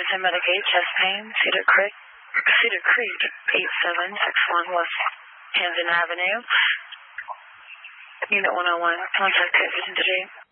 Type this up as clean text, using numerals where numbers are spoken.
Anti-Medicaid, chest pain, Cedar Creek, 8761 West Hampton Avenue. Unit 101, contact David Industry.